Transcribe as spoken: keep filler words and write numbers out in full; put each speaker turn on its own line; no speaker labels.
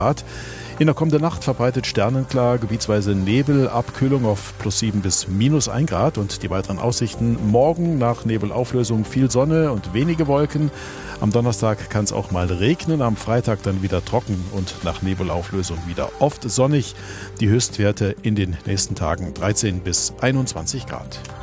Grad. In der kommenden Nacht verbreitet sternenklar, gebietsweise Nebel, Abkühlung auf plus sieben bis minus ein Grad. Und die weiteren Aussichten: morgen nach Nebelauflösung viel Sonne und wenige Wolken. Am Donnerstag kann es auch mal regnen, am Freitag dann wieder trocken und nach Nebelauflösung wieder oft sonnig. Die Höchstwerte in den nächsten Tagen dreizehn bis einundzwanzig Grad.